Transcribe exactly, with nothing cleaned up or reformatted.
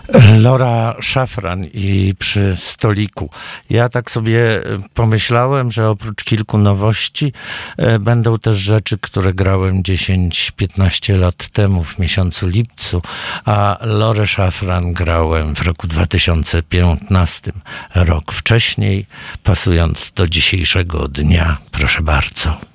Laura Szafran i Przy stoliku. Ja tak sobie pomyślałem, że oprócz kilku nowości e, będą też rzeczy, które grałem dziesięć piętnaście lat temu w miesiącu lipcu, a Laurę Szafran grałem w roku dwa tysiące piętnastym, rok wcześniej, pasując do dzisiejszego dnia. Proszę bardzo.